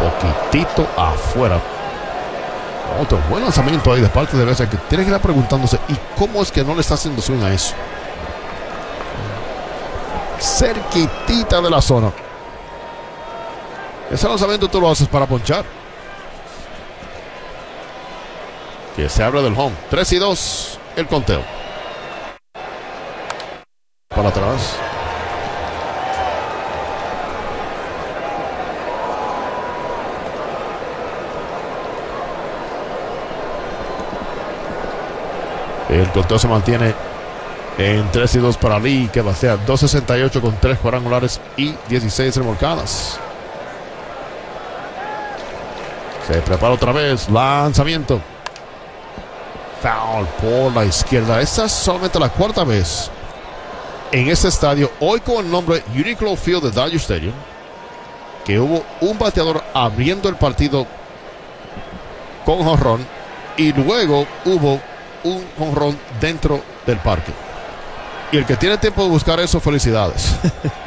Poquitito afuera. Otro buen lanzamiento ahí de parte de Becia, que tiene que ir preguntándose, ¿y cómo es que no le está haciendo swing a eso? Cerquitita de la zona. Ese lanzamiento tú lo haces para ponchar. Que se abre del home. 3-2 el conteo. Para atrás. El conteo se mantiene en 3-2 para Lee, que batea 268 con 3 cuadrangulares y 16 remolcadas. Se prepara otra vez. Lanzamiento. Foul por la izquierda. Esta es solamente la cuarta vez en este estadio, hoy con el nombre Uniqlo Field de Dodger Stadium, que hubo un bateador abriendo el partido con jonrón y luego hubo un jonrón dentro del parque. Y el que tiene tiempo de buscar eso, felicidades.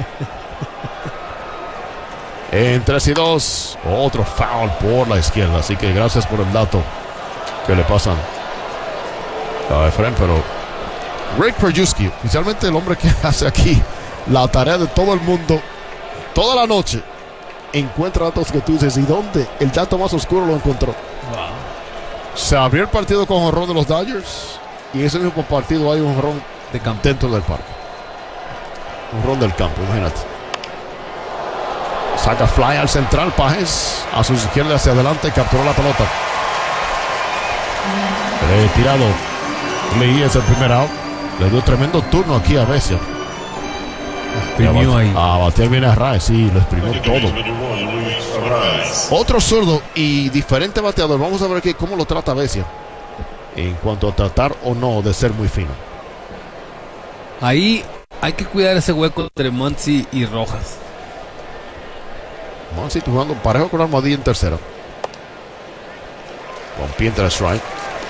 En 3-2, otro foul por la izquierda. Así que gracias por el dato que le pasan a Efren. Pero Rick Perjuski, oficialmente el hombre que hace aquí la tarea de todo el mundo toda la noche, encuentra datos que tú dices, ¿y dónde? El dato más oscuro lo encontró. Wow. Se abrió el partido con jonrón de los Dodgers y ese mismo partido hay un jonrón De campo. dentro del parque. Un jonrón del campo, imagínate. Saca fly al central, Pajes a su izquierda hacia adelante, capturó la pelota. Retirado Lee, es el primer out. Le dio tremendo turno aquí a Becia. Exprimió ahí. A batear bien a Arraez, sí, lo exprimió todo. Otro zurdo y diferente bateador. Vamos a ver aquí cómo lo trata Becia en cuanto a tratar o no de ser muy fino. Ahí hay que cuidar ese hueco entre Muncy y Rojas. Muncy jugando parejo con Almohadilla en tercera. Con pie entre el strike.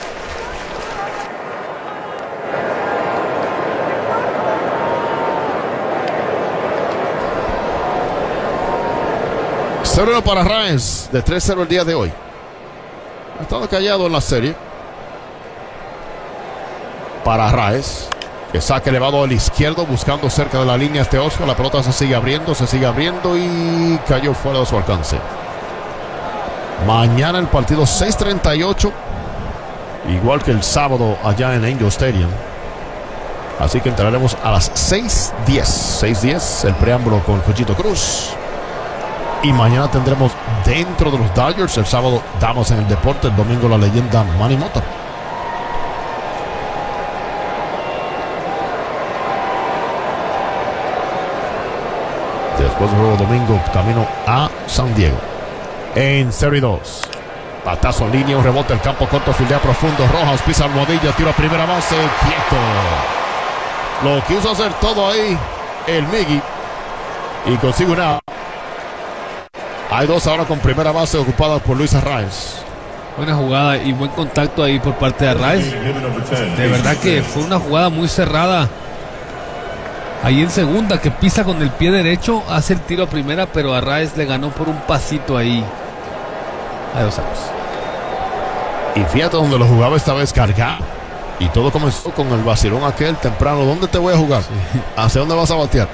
Cero para Arraez, de 3-0 el día de hoy. Ha estado callado en la serie. Para Arraez, que saque elevado al izquierdo, buscando cerca de la línea este Oscar. La pelota se sigue abriendo y cayó fuera de su alcance. Mañana el partido 6:38, igual que el sábado allá en Angel Stadium. Así que entraremos a las 6:10. 6:10 el preámbulo con Cochito Cruz. Y mañana tendremos dentro de los Dodgers. El sábado Damas en el Deporte. El domingo la leyenda Manny Mota. Después del juego domingo, camino a San Diego. En serie 2. Patazo en línea, un rebote, el campo corto, fildea profundo. Rojas pisa Almohadilla, tiro a primera base, quieto. Lo quiso hacer todo ahí el Miggy y consigue una. Hay dos ahora con primera base ocupada por Luis Arraez. Buena jugada y buen contacto ahí por parte de Arraez. De verdad que fue una jugada muy cerrada. Ahí en segunda, que pisa con el pie derecho, hace el tiro a primera, pero Arraez le ganó por un pasito ahí a 2 outs. Y fíjate donde lo jugaba esta vez, cargado. Y todo comenzó con el vacilón aquel temprano. ¿Dónde te voy a jugar? Sí. ¿Hacia dónde vas a batear?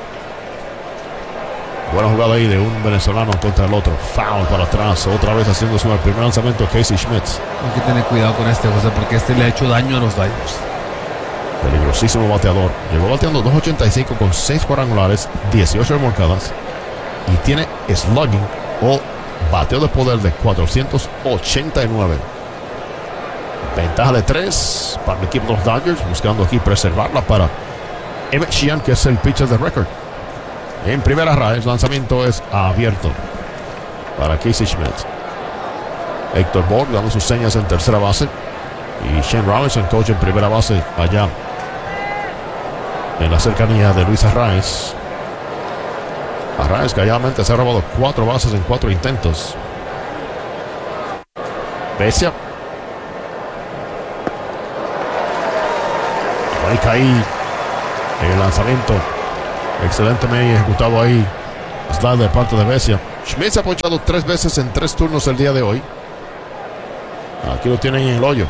Buena jugada ahí de un venezolano contra el otro. Foul para atrás. Otra vez haciendo su primer lanzamiento Casey Schmitz. Hay que tener cuidado con este, José, porque este le ha hecho daño a los Dodgers. Peligrosísimo bateador. Llegó bateando 2.85 con 6 cuadrangulares, 18 remolcadas. Y tiene slugging o bateo de poder de 489. Ventaja de 3 para el equipo de los Dodgers. Buscando aquí preservarla para Emmett Sheehan, que es el pitcher de récord. En primera Arraez, lanzamiento es abierto para Casey Schmitz. Héctor Borg dando sus señas en tercera base. Y Shane Robinson, coach en primera base allá en la cercanía de Luis Arraez. Arraez calladamente se ha robado 4 bases en 4 intentos. Becia. Ahí caí en el lanzamiento. Excelentemente ejecutado ahí. Slide de parte de Becia. Schmidt se ha ponchado 3 veces en 3 turnos el día de hoy. Aquí lo tienen en el hoyo.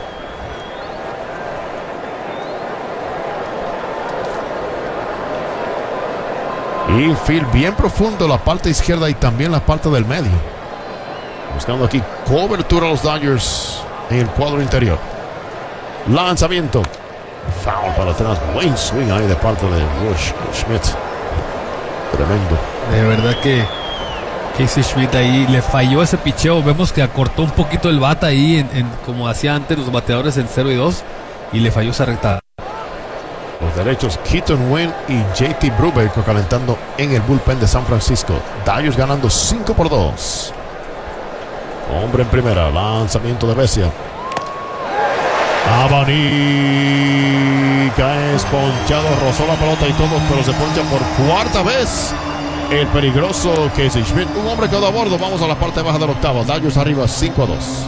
Infield bien profundo, la parte izquierda y también la parte del medio. Buscando aquí cobertura a los Dodgers en el cuadro interior. Lanzamiento. Foul para atrás. Buen swing ahí de parte de Schmidt. Tremendo. De verdad que Casey Schmidt ahí le falló ese picheo. Vemos que acortó un poquito el bat ahí como hacía antes los bateadores en 0 y 2. Y le falló esa recta. Los derechos, Keaton Wynn y JT Brubaker calentando en el bullpen de San Francisco. Dodgers ganando 5-2. Hombre en primera, lanzamiento de Vesia. Abanica es ponchado, rozó la pelota y todo, pero se poncha por cuarta vez. El peligroso Casey Schmidt, un hombre quedó a bordo. Vamos a la parte baja del octavo. Dodgers arriba 5-2.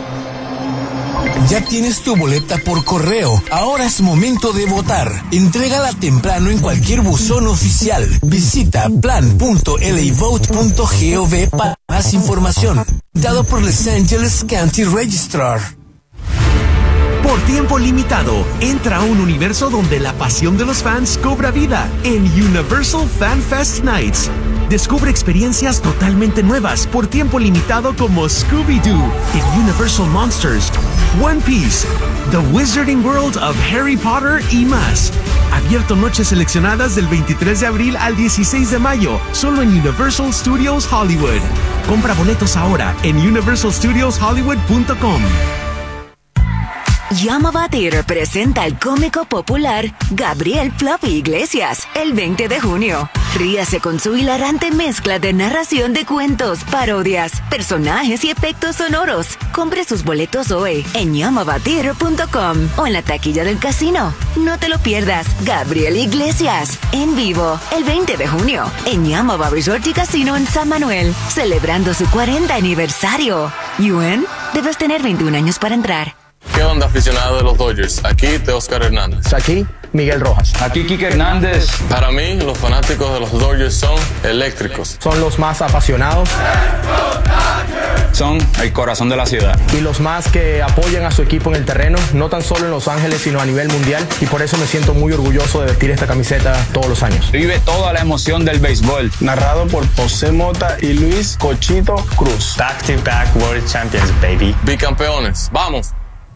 Ya tienes tu boleta por correo. Ahora es momento de votar. Entrégala temprano en cualquier buzón oficial. Visita plan.lavote.gov para más información. Dado por Los Angeles County Registrar. Por tiempo limitado, entra a un universo donde la pasión de los fans cobra vida en Universal Fan Fest Nights. Descubre experiencias totalmente nuevas por tiempo limitado como Scooby-Doo en Universal Monsters, One Piece, The Wizarding World of Harry Potter y más. Abierto noches seleccionadas del 23 de abril al 16 de mayo, solo en Universal Studios Hollywood. Compra boletos ahora en universalstudioshollywood.com. Yamava Theater presenta al cómico popular Gabriel Fluffy Iglesias el 20 de junio. Ríase con su hilarante mezcla de narración de cuentos, parodias, personajes y efectos sonoros. Compre sus boletos hoy en yamavatheater.com o en la taquilla del casino. No te lo pierdas. Gabriel Iglesias en vivo el 20 de junio en Yamava Resort y Casino en San Manuel, celebrando su 40 aniversario. ¿Yuen? Debes tener 21 años para entrar. ¿Qué onda, aficionado de los Dodgers? Aquí Teóscar Hernández. Aquí Miguel Rojas. Aquí Quique Hernández. Para mí, los fanáticos de los Dodgers son eléctricos. Son los más apasionados. Son el corazón de la ciudad. Y los más que apoyan a su equipo en el terreno, no tan solo en Los Ángeles, sino a nivel mundial. Y por eso me siento muy orgulloso de vestir esta camiseta todos los años. Vive toda la emoción del béisbol. Narrado por José Mota y Luis Cochito Cruz. Back-to-back World Champions, baby. Bicampeones. ¡Vamos!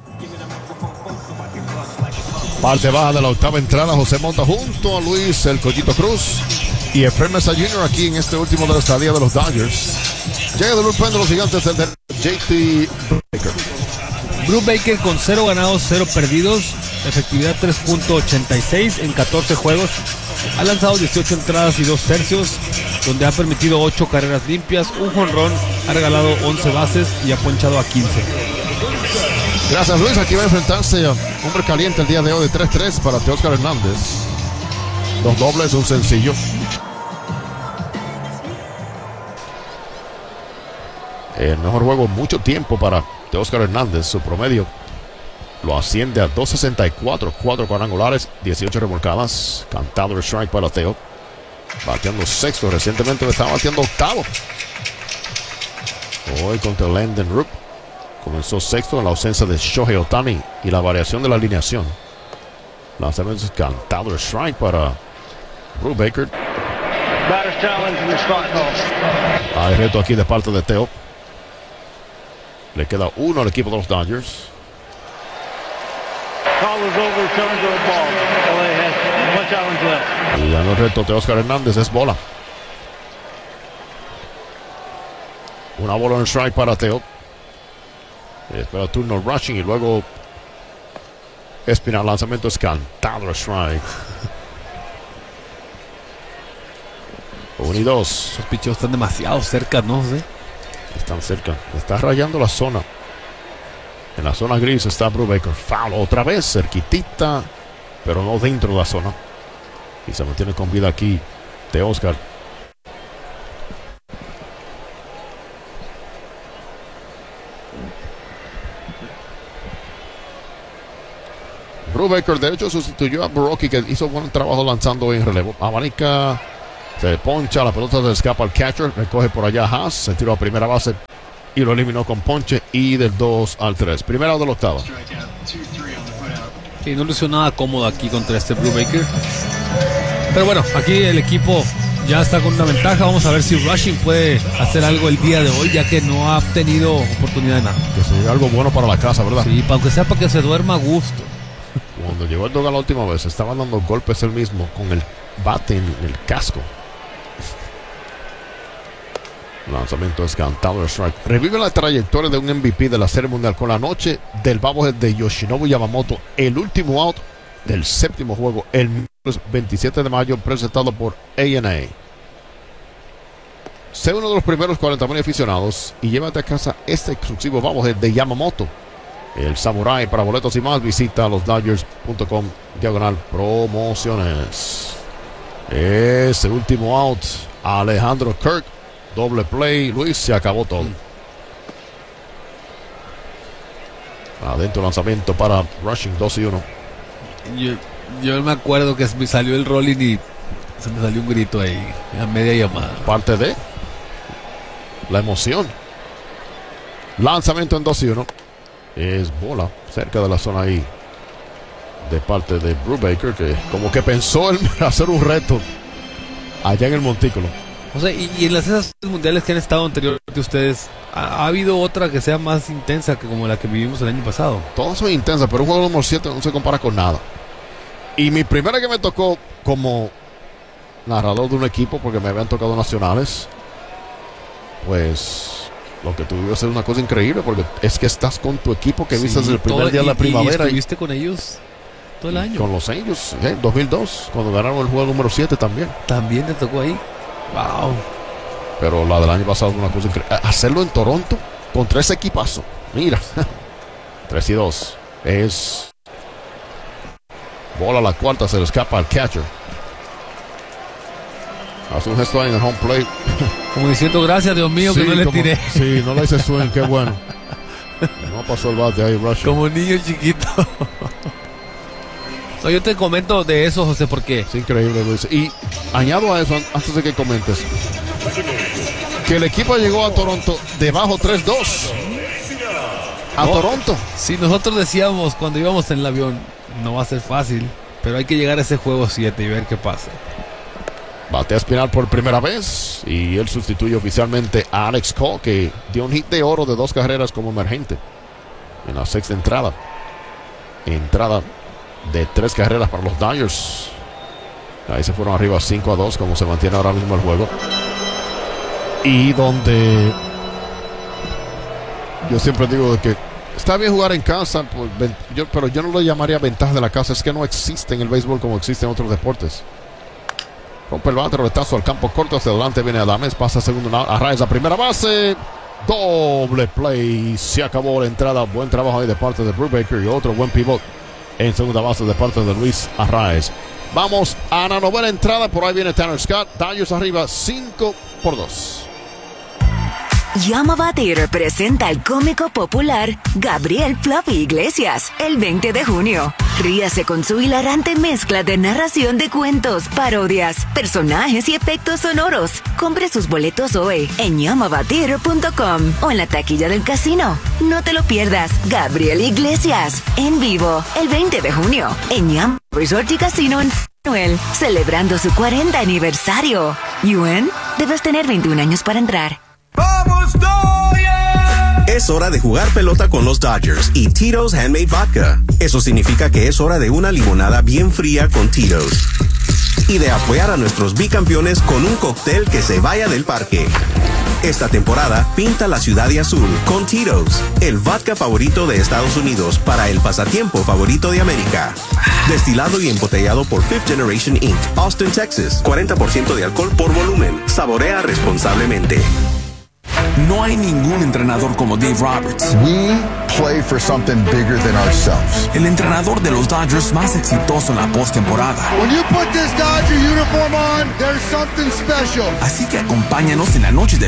Parte baja de la octava entrada, José Mota junto a Luis el Cochito Cruz y Efraín Mesa Jr. aquí en este último de la estadía de los Dodgers. Llega del bullpen de los Gigantes el de JT Brubaker. Brubaker con 0 ganados, 0 perdidos, efectividad 3.86 en 14 juegos. Ha lanzado 18 entradas y 2 tercios, donde ha permitido 8 carreras limpias, un jonrón, ha regalado 11 bases y ha ponchado a 15. Gracias, Luis. Aquí va a enfrentarse a hombre caliente el día de hoy de 3-3 para Teóscar Hernández. 2 dobles, un sencillo. El mejor juego en mucho tiempo para Teóscar Hernández. Su promedio lo asciende a 2.64, 4 cuadrangulares, 18 remolcadas. Cantado el strike para Teo. Bateando sexto, recientemente le estaba bateando octavo. Hoy contra Landon Roop. Comenzó sexto en la ausencia de Shohei Ohtani y la variación de la alineación. Lanzamiento cantado el strike para Brubaker. Hay reto aquí de parte de Teo. Le queda uno al equipo de los Dodgers. Y ganó el reto Teóscar Hernández, es bola. Una bola en el strike para Teo. Espera turno rushing y luego Espinal, lanzamiento es cantado el strike. 1 y 2. Esos picheos están demasiado cerca, ¿no? ¿Sí? Están cerca. Está rayando la zona. En la zona gris está Brubaker. Foul otra vez, cerquitita, pero no dentro de la zona. Y se mantiene con vida aquí Teóscar. Brubaker de hecho sustituyó a Boroki, que hizo buen trabajo lanzando en relevo. Abanica Se poncha, la pelota se escapa al catcher, recoge por allá Haas, se tiró a primera base y lo eliminó con ponche y del 2 al 3. Primera de la octava. Sí, no lució nada cómodo aquí contra este Brubaker. Pero bueno, aquí el equipo ya está con una ventaja. Vamos a ver si Rushing puede hacer algo el día de hoy, ya que no ha tenido oportunidad de nada. Que sería algo bueno para la casa, ¿verdad? Sí, aunque sea para que se duerma a gusto. Cuando llegó el Doga la última vez, estaba dando golpes él mismo con el bate en el casco. Lanzamiento descantado de strike. Revive la trayectoria de un MVP de la Serie Mundial con la noche del babo de Yoshinobu Yamamoto. El último out del séptimo juego, el 27 de mayo, presentado por A&A. Sé uno de los primeros 40,000 aficionados y llévate a casa este exclusivo babo de Yamamoto. El Samurai. Para boletos y más, visita losdodgers.com/promociones. Ese último out, Alejandro Kirk. Doble play, Luis, se acabó todo. Adentro lanzamiento para Rushing, 2-1. Yo me acuerdo que me salió el rolling y se me salió un grito ahí a media llamada. Parte de la emoción. Lanzamiento en 2-1. Es bola cerca de la zona ahí de parte de Brubaker, que como que pensó en hacer un reto allá en el montículo. O sea, y en las esas mundiales que han estado anteriormente ustedes, ¿ha habido otra que sea más intensa que como la que vivimos el año pasado? Todas son intensas, pero un juego número 7 no se compara con nada. Y mi primera que me tocó como narrador de un equipo, porque me habían tocado nacionales, pues lo que tuve que hacer una cosa increíble, porque es que estás con tu equipo que viste desde el primer día de la primavera. ¿Y estuviste con ellos todo el año? Con los Angels, 2002, cuando ganaron el juego número 7 también. ¿También te tocó ahí? Wow. Pero la del año pasado fue una cosa increíble. Hacerlo en Toronto contra ese equipazo. Mira. 3-2. Es bola a la cuarta. Se le escapa al catcher. Hace un gesto ahí en el home plate. Como diciendo gracias, Dios mío, sí, que no le tiré. Sí, no le hice swing. Qué bueno. No pasó el bate ahí, Rushing. Como niño chiquito. No, yo te comento de eso, José, porque es increíble, Luis. Y añado a eso, antes de que comentes, que el equipo llegó a Toronto debajo 3-2 a Toronto. Sí, nosotros decíamos cuando íbamos en el avión, no va a ser fácil, pero hay que llegar a ese juego 7 y ver qué pasa. Batea Espinal por primera vez y él sustituye oficialmente a Alex Cole, que dio un hit de oro de 2 carreras como emergente en la sexta entrada. Entrada de 3 carreras para los Dodgers. Ahí se fueron arriba 5-2, como se mantiene ahora mismo el juego. Y donde yo siempre digo de que está bien jugar en casa, pero yo no lo llamaría ventaja de la casa. Es que no existe en el béisbol como existe en otros deportes. Rompe el bate, retazo al campo corto, hacia adelante viene Adames, pasa segundo, Arraez a primera base. Doble play, se acabó la entrada. Buen trabajo ahí de parte de Brubaker y otro buen pivot en segunda base de parte de Luis Arraez. Vamos a la novena entrada. Por ahí viene Tanner Scott. Dodgers arriba 5-2. Llama a batir presenta al cómico popular Gabriel Fluffy Iglesias el 20 de junio. Ríase con su hilarante mezcla de narración de cuentos, parodias, personajes y efectos sonoros. Compre sus boletos hoy en llamabatir.com o en la taquilla del casino. No te lo pierdas. Gabriel Iglesias en vivo el 20 de junio en Llama Resort y Casino en San Manuel, celebrando su 40 aniversario. Yuen, debes tener 21 años para entrar. ¡Vamos, Dodgers! Es hora de jugar pelota con los Dodgers y Tito's Handmade Vodka. Eso significa que es hora de una limonada bien fría con Tito's. Y de apoyar a nuestros bicampeones con un cóctel que se vaya del parque. Esta temporada, pinta la ciudad de azul con Tito's, el vodka favorito de Estados Unidos para el pasatiempo favorito de América. Destilado y embotellado por Fifth Generation Inc., Austin, Texas. 40% de alcohol por volumen. Saborea responsablemente. No hay ningún entrenador como Dave Roberts. We play for something bigger than ourselves. El entrenador de los Dodgers más exitoso en la postemporada. When you put this Dodger uniform on, there's something special. Así que acompáñanos en la noche del